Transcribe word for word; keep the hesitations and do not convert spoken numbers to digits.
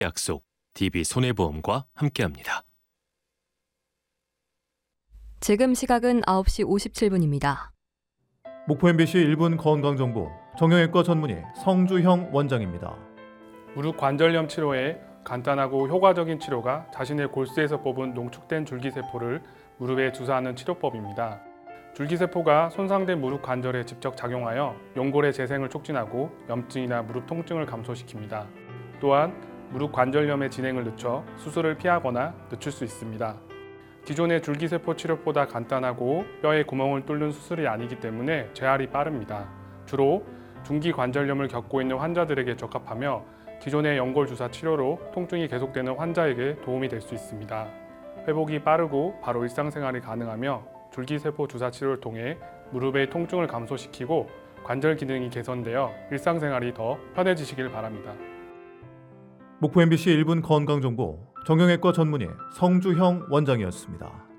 약속 디비손해보험과 함께합니다. 지금 시각은 아홉 시 오십칠 분입니다. 목포 엠비씨 일 분 건강정보 정형외과 전문의 성주형 원장입니다. 무릎 관절염 치료에 간단하고 효과적인 치료가 자신의 골수에서 뽑은 농축된 줄기세포를 무릎에 주사하는 치료법입니다. 줄기세포가 손상된 무릎 관절에 직접 작용하여 연골의 재생을 촉진하고 염증이나 무릎 통증을 감소시킵니다. 또한 무릎 관절염의 진행을 늦춰 수술을 피하거나 늦출 수 있습니다. 기존의 줄기세포 치료보다 간단하고 뼈에 구멍을 뚫는 수술이 아니기 때문에 재활이 빠릅니다. 주로 중기 관절염을 겪고 있는 환자들에게 적합하며 기존의 연골 주사 치료로 통증이 계속되는 환자에게 도움이 될 수 있습니다. 회복이 빠르고 바로 일상생활이 가능하며 줄기세포 주사 치료를 통해 무릎의 통증을 감소시키고 관절 기능이 개선되어 일상생활이 더 편해지시길 바랍니다. 목포 엠비씨 일 분 건강정보 정형외과 전문의 성주형 원장이었습니다.